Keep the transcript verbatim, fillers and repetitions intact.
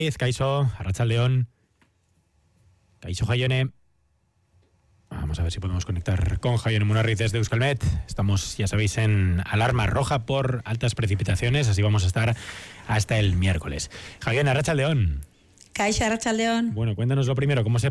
Kaixo, Arratsaldeon. Kaixo Jaione. Vamos a ver si podemos conectar con Jaione Munarriz desde Euskalmet. Estamos, ya sabéis, en alarma roja por altas precipitaciones, así vamos a estar hasta el miércoles. Jaione, Arratsaldeon. Kaixo, Arratsaldeon. Bueno, cuéntanos lo primero, ¿cómo se